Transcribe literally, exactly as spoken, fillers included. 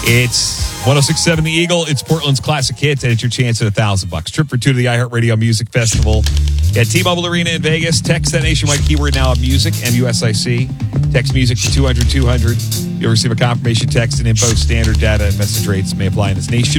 It's one oh six point seven The Eagle. It's Portland's classic hits, and it's your chance at a thousand bucks. Trip for two to the iHeartRadio Music Festival at T-Mobile Arena in Vegas. Text that nationwide keyword now of music, M U S I C. Text music to two hundred two hundred. You'll receive a confirmation text and info. Standard data and message rates may apply in this nation.